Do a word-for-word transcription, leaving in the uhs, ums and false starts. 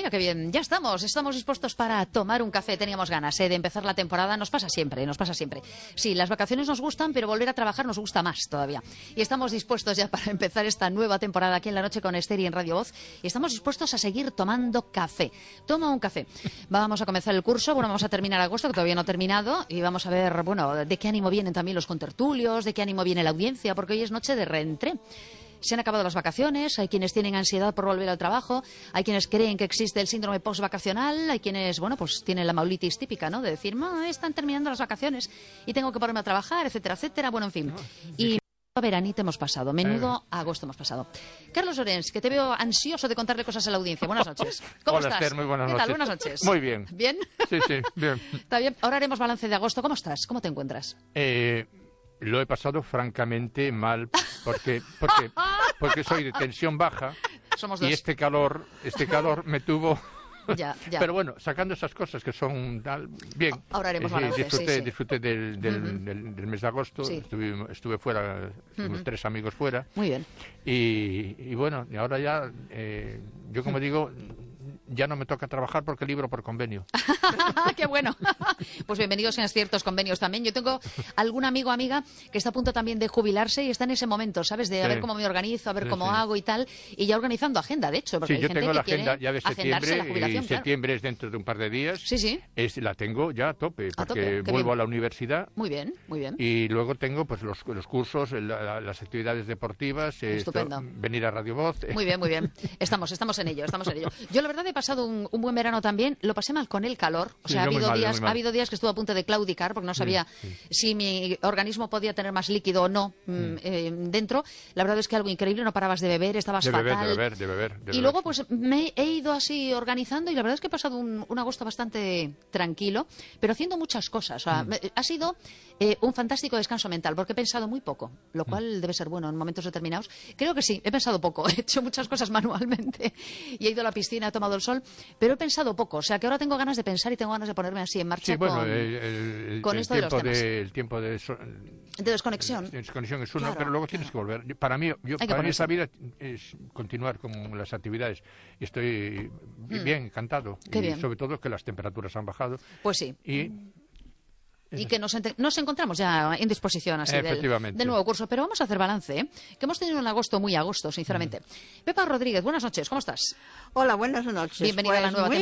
Mira qué bien, ya estamos, estamos dispuestos para tomar un café. Teníamos ganas ¿eh? de empezar la temporada, nos pasa siempre, nos pasa siempre. Sí, las vacaciones nos gustan, pero volver a trabajar nos gusta más todavía. Y estamos dispuestos ya para empezar esta nueva temporada aquí en La Noche con Esther y en Radio Voz. Y estamos dispuestos a seguir tomando café. Toma un café. Vamos a comenzar el curso, bueno, vamos a terminar agosto, que todavía no ha terminado, y vamos a ver, bueno, de qué ánimo vienen también los contertulios, de qué ánimo viene la audiencia, porque hoy es noche de reentré. Se han acabado las vacaciones, hay quienes tienen ansiedad por volver al trabajo, hay quienes creen que existe el síndrome postvacacional, hay quienes, bueno, pues tienen la maulitis típica, ¿no? De decir, no, están terminando las vacaciones y tengo que ponerme a trabajar, etcétera, etcétera. Bueno, en fin. Y veranito hemos pasado, menudo agosto hemos pasado. Carlos Llorens, que te veo ansioso de contarle cosas a la audiencia. Buenas noches. ¿Cómo Hola, estás? Esther, muy buenas ¿Qué noches. tal? Buenas noches. Muy bien. ¿Bien? Sí, sí, bien. Está bien. Ahora haremos balance de agosto. ¿Cómo estás? ¿Cómo te encuentras? Eh, lo he pasado francamente mal porque, porque, porque soy de tensión baja. Somos dos. Y este calor, este calor me tuvo... Ya, ya. Pero bueno, sacando esas cosas que son tal, bien. Ahora haremos Eh, balance, disfruté, sí, sí. disfruté del, del, Uh-huh. del, del mes de agosto. Sí. Estuve, estuve fuera, estuvimos Uh-huh. tres amigos fuera. Muy bien. Y, y bueno, y ahora ya, eh, yo como digo, ya no me toca trabajar porque libro por convenio. ¡Qué bueno! Pues bienvenidos sean ciertos convenios también. Yo tengo algún amigo o amiga que está a punto también de jubilarse y está en ese momento, ¿sabes? De a Sí. ver cómo me organizo, a ver Sí, cómo sí. hago y tal. Y ya organizando agenda, de hecho, porque Sí, hay yo gente tengo que la quiere agenda ya de agendarse septiembre la jubilación, y claro. septiembre es dentro de un par de días. Sí, sí. Es, la tengo ya a tope A porque tope, qué vuelvo bien. a la universidad. Muy bien, muy bien. Y luego tengo pues los, los cursos, la- la- las actividades deportivas, eh, Estupendo. esto, venir a Radio Voz. Muy bien, muy bien. Estamos, estamos en ello, estamos en ello. Yo la verdad he pasado un, un buen verano también. Lo pasé mal con el calor. O Sí, sea, ha yo muy habido mal, yo días, muy mal. ha habido días que estuve a punto de claudicar porque no sabía si mi organismo podía tener más líquido o no mm, eh, dentro. La verdad es que algo increíble, no parabas de beber, estabas De beber, fatal. de beber, de beber. de Y beber. luego pues me he ido así organizando y la verdad es que he pasado un, un agosto bastante tranquilo, pero haciendo muchas cosas. O sea, Mm. me- ha sido eh, un fantástico descanso mental porque he pensado muy poco, lo Mm. cual debe ser bueno en momentos determinados. Creo que sí, he pensado poco, he hecho muchas cosas manualmente y he ido a la piscina, he tomado el sol, pero he pensado poco. O sea, que ahora tengo ganas de pensar y tengo ganas de ponerme así en marcha Sí, bueno, con, el, el- con el esto de los tiempo temas. de, el tiempo de, so- de desconexión. de desconexión es uno, Claro, pero luego tienes que volver. Yo- Para mí, yo, que para mí ponerse. esa vida es continuar con las actividades. Y estoy bien, encantado. Qué y bien. sobre todo que las temperaturas han bajado. Pues sí. Y Y que nos, ente- nos encontramos ya en disposición así del, Efectivamente. del nuevo curso. Pero vamos a hacer balance, ¿eh? Que hemos tenido un agosto muy agosto, sinceramente. Pepa Rodríguez, buenas noches, ¿cómo estás? Hola, buenas noches. Bienvenida a la Pues nueva muy